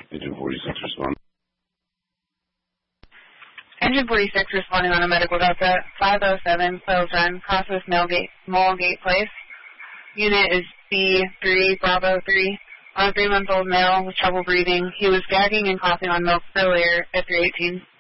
Engine 46 respond. Engine 46 responding on a medical delta, 507 Quails Run, Crosswest Mulgate Place. Unit is B3 Bravo 3. On a 3-month-old male with trouble breathing. He was gagging and coughing on milk earlier at 318.